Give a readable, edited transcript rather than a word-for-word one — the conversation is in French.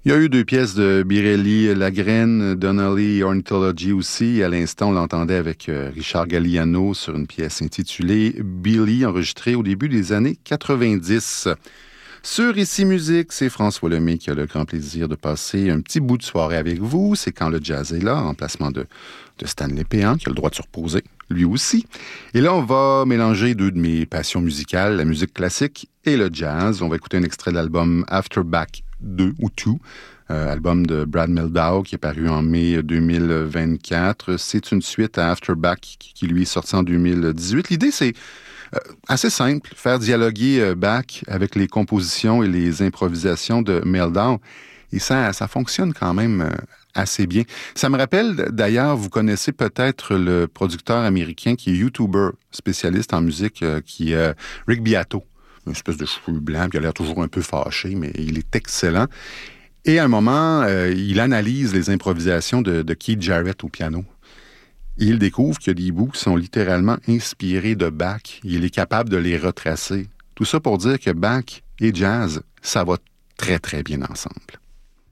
Il y a eu deux pièces de Birelli Lagrène, Donnelly Ornithology aussi. À l'instant, on l'entendait avec Richard Galliano sur une pièce intitulée Billy, enregistrée au début des années 90. Sur Ici Musique, c'est François Lemay qui a le grand plaisir de passer un petit bout de soirée avec vous. C'est Quand le jazz est là, en placement de Stanley Péan, qui a le droit de se reposer, lui aussi. Et là, on va mélanger deux de mes passions musicales, la musique classique et le jazz. On va écouter un extrait de l'album After Back 2 ou 2, album de Brad Mehldau qui est paru en mai 2024. C'est une suite à After Back qui lui est sorti en 2018. L'idée, c'est assez simple, faire dialoguer Bach avec les compositions et les improvisations de Mehldau. Et ça fonctionne quand même assez bien. Ça me rappelle, d'ailleurs, vous connaissez peut-être le producteur américain qui est YouTuber, spécialiste en musique, qui est Rick Beato. Une espèce de cheveux blancs, puis il a l'air toujours un peu fâché, mais il est excellent. Et à un moment, il analyse les improvisations de Keith Jarrett au piano. Et il découvre qu'il y a des bouts qui sont littéralement inspirés de Bach. Il est capable de les retracer. Tout ça pour dire que Bach et jazz, ça va très, très bien ensemble.